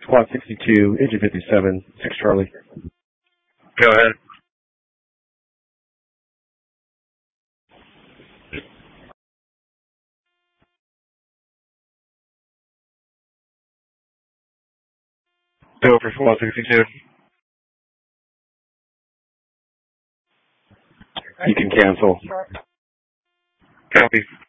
Squad 62, Agent 57, 6 Charlie. Go ahead. Go for Squad 62. You can cancel. Copy.